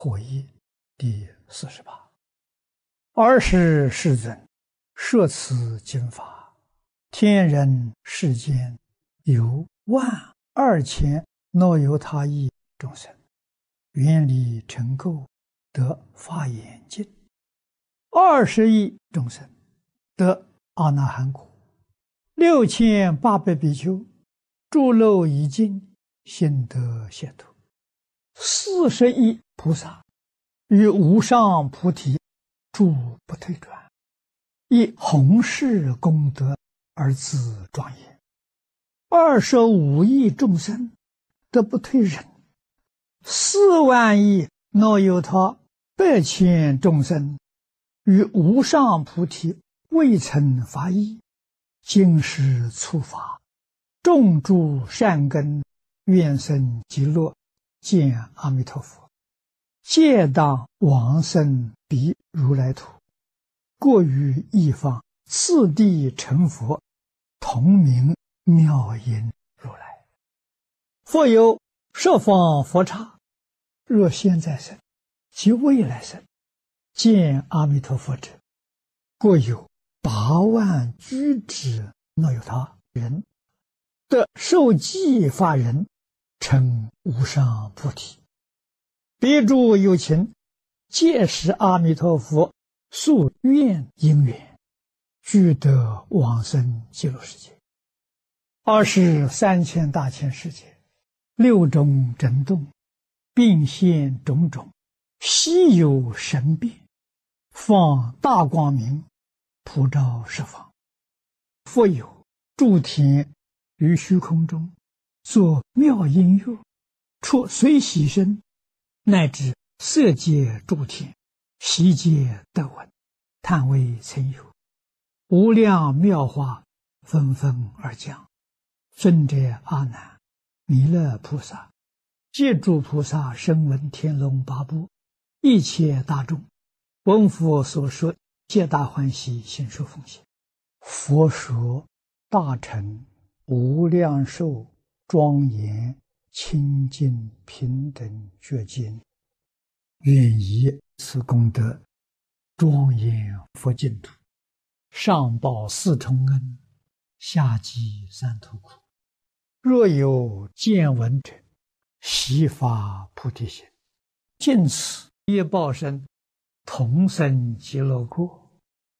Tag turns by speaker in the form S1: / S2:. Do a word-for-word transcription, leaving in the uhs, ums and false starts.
S1: 火一第四十八。尔时世尊摄此经法，天人世间有万二千若有他亿众生，愿力成垢，得法眼净；二十亿众生得阿那含果；六千八百比丘诸漏已尽，心得解脱；四十亿菩萨于无上菩提诸不退转，以弘誓功德而自庄严；二十五亿众生得不退忍；四万亿若有他百千众生于无上菩提未曾发意，今世初发，种诸善根，愿生极乐，见阿弥陀佛，皆当往生彼如来土，过于一方，次第成佛，同名妙音如来。复有十方佛刹，若现在生及未来生，见阿弥陀佛者，过有八万居之若有他人，得受记法人，成无上菩提。彼诸有情，皆是阿弥陀佛宿愿因缘，俱得往生极乐世界。二是三千大千世界，六种震动，并现种种，稀有神变，放大光明，普照十方。复有诸天于虚空中，作妙音乐，出随喜声，乃至色界诸天，悉皆得闻，叹为曾有。无量妙法纷纷而降。尊者阿难、弥勒菩萨、皆诸菩萨声闻天龙八部，一切大众，闻佛所说，皆大欢喜，心受奉献。佛说大乘无量寿庄严清净平等觉经，愿以此功德庄严佛净土，上报四重恩，下济三途苦。若有见闻者，悉发菩提心，尽此业报身，同生极乐国。